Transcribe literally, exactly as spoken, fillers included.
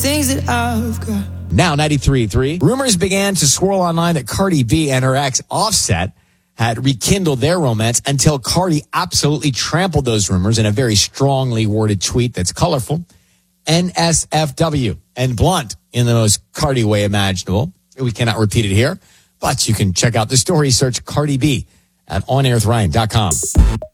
Things that I've got. Now ninety-three point three. Rumors began to swirl online that Cardi B and her ex Offset had rekindled their romance until Cardi absolutely trampled those rumors in a very strongly worded tweet that's colorful, N S F W, and blunt in the most Cardi way imaginable. We cannot repeat it here, but you can check out the story. Search Cardi B at on air with ryan dot com.